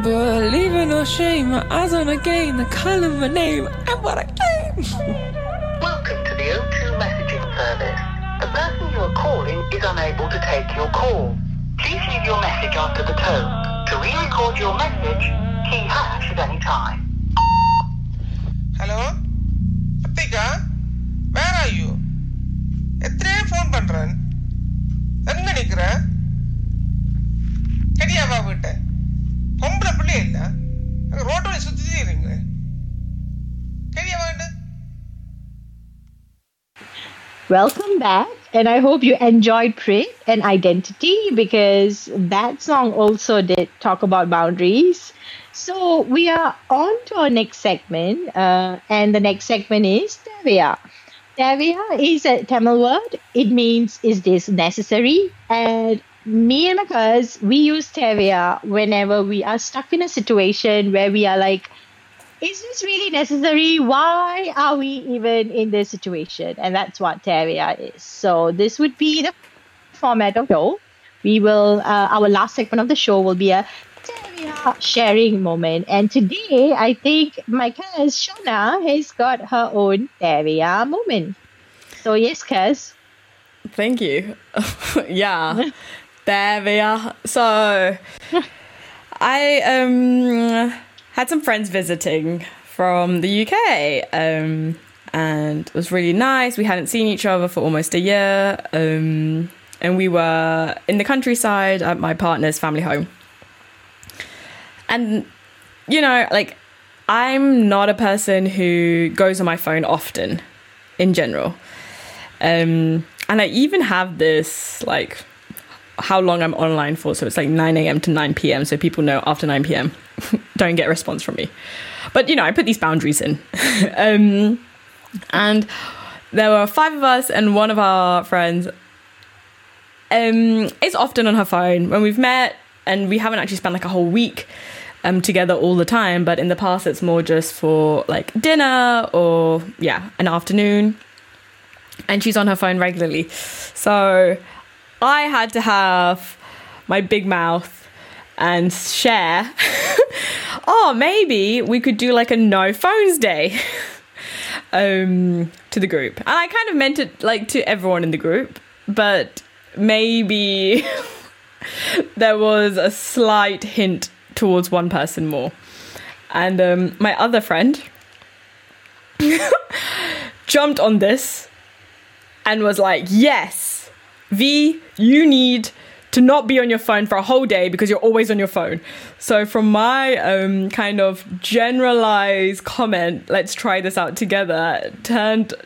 Believing no shame, my eyes on the game, the call of my name, and what I claim. Welcome to the O2 messaging service. The person you are calling is unable to take your call. Please leave your message after the tone. To re-record your message, key hash at any time. Hello? Atika? Where are you? எத்தனை phone பண்றேன் எங்க நிக்கிற கடியாவா வீட்ட பொம்பளை பிள்ளை இல்ல ரோட்டோட சுத்தி இருங்க கடியாவா Welcome back, and I hope you enjoyed Prit and Identity, because that song also did talk about boundaries. So we are on to our next segment, and the next segment is Tevia. Tevia is a Tamil word. It means, is this necessary? And me and my cuz, we use Tevia whenever we are stuck in a situation where we are like, is this really necessary? Why are we even in this situation? And that's what Tevia is. So this would be the format of the show. We will, our last segment of the show will be a Tevia sharing moment. And today, I think my cuz Shona has got her own Tevia moment. So yes, cuz. Thank you. Yeah. Tevia. So, I had some friends visiting from the UK, and it was really nice. We hadn't seen each other for almost a year, and we were in the countryside at my partner's family home. And, you know, like, I'm not a person who goes on my phone often, in general. And I even have this, like, how long I'm online for. So it's like 9 a.m. to 9 p.m. So people know after 9 p.m. don't get a response from me. But, you know, I put these boundaries in. And there were 5 of us, and one of our friends is often on her phone when we've met, and we haven't actually spent like a whole week together all the time. But in the past, it's more just for like dinner or, yeah, an afternoon. And she's on her phone regularly. So I had to have my big mouth and share, oh, maybe we could do like a no phones day to the group. And I kind of meant it like to everyone in the group, but maybe there was a slight hint towards one person more. And my other friend jumped on this and was like, yes, V, you need to not be on your phone for a whole day because you're always on your phone. So from my kind of generalized comment, let's try this out together, turned